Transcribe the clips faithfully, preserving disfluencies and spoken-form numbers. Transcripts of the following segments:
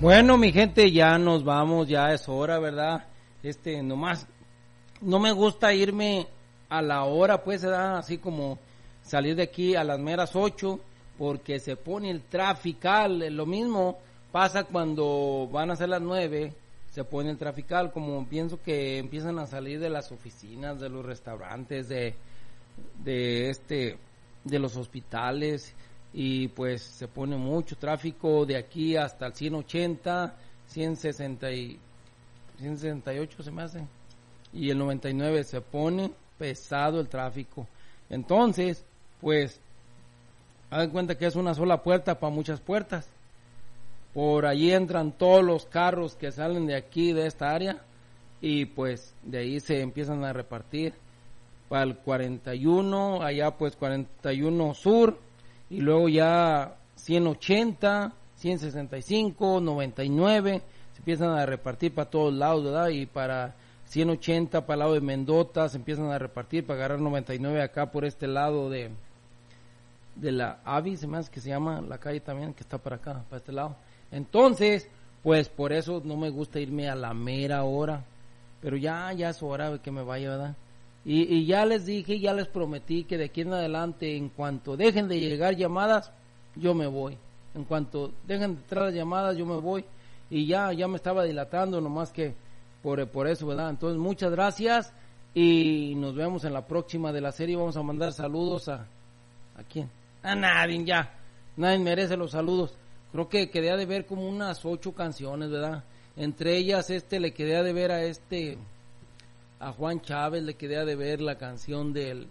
Bueno, mi gente, ya nos vamos, ya es hora, ¿verdad? Este, nomás, no me gusta irme a la hora, pues, ¿verdad? Así como salir de aquí a las meras ocho, porque se pone el trafical. Lo mismo pasa cuando van a ser las nueve, se pone el trafical, como pienso que empiezan a salir de las oficinas, de los restaurantes, de, de este, de los hospitales, y pues se pone mucho tráfico de aquí hasta el ciento ochenta, ciento sesenta y, ciento sesenta y ocho se me hace, y el noventa y nueve se pone pesado el tráfico. Entonces, pues, hagan cuenta que es una sola puerta para muchas puertas. Por allí entran todos los carros que salen de aquí, de esta área, y pues de ahí se empiezan a repartir para el cuarenta y uno, allá pues cuarenta y uno Sur, y luego ya ciento ochenta, ciento sesenta y cinco, noventa y nueve, se empiezan a repartir para todos lados, ¿verdad? Y para ciento ochenta para el lado de Mendota se empiezan a repartir para agarrar noventa y nueve acá por este lado de de la Avi, se me hace que se llama la calle también, que está para acá, para este lado. Entonces, pues por eso no me gusta irme a la mera hora, pero ya, ya es hora de que me vaya, ¿verdad? Y, y ya les dije, ya les prometí que de aquí en adelante, en cuanto dejen de llegar llamadas, yo me voy. En cuanto dejen de entrar las llamadas, yo me voy. Y ya, ya me estaba dilatando, nomás que por, por eso, ¿verdad? Entonces, muchas gracias y nos vemos en la próxima de la serie. Vamos a mandar saludos a... ¿A quién? A nadie, ya. Nadie merece los saludos. Creo que quedé de ver como unas ocho canciones, ¿verdad? Entre ellas, este, le quedé de ver a este, a Juan Chávez, le quedé de ver la canción del,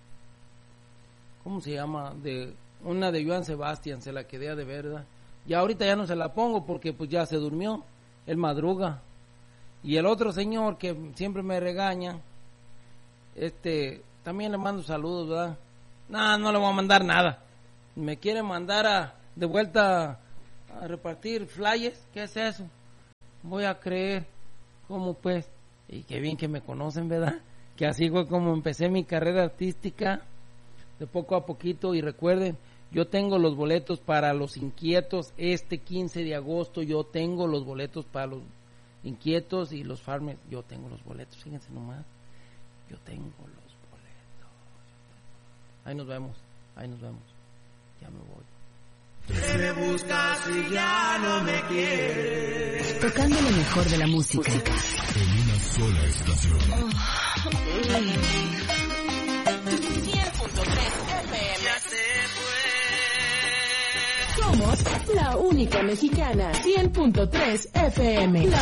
¿cómo se llama? De, una de Joan Sebastián, se la quedé de ver, ¿verdad? Ya ahorita ya no se la pongo porque pues ya se durmió, él madruga. Y el otro señor que siempre me regaña, este, también le mando saludos, ¿verdad? No, no le voy a mandar nada. Me quiere mandar a, de vuelta a repartir flyers. ¿Qué es eso? Voy a creer. ¿Cómo pues? Y qué bien que me conocen, ¿verdad? Que así fue como empecé mi carrera artística, de poco a poquito. Y recuerden, yo tengo los boletos para Los Inquietos este quince de agosto. Yo tengo los boletos para Los Inquietos y los Farmers. Yo tengo los boletos, fíjense nomás. Yo tengo los boletos. Ahí nos vemos, ahí nos vemos. Ya me voy. Que me buscas y ya no me quieres. Tocando lo mejor de la música. En una sola estación. cien punto tres F M. Ya se fue. Somos la única mexicana. cien punto tres F M. La